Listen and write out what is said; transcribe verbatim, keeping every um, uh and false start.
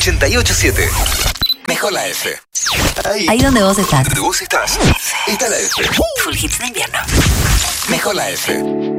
ochenta y ocho siete. Mejor la F. Ahí. Ahí donde vos estás. Donde vos estás. Está la F. Full hits de invierno. Mejor la F.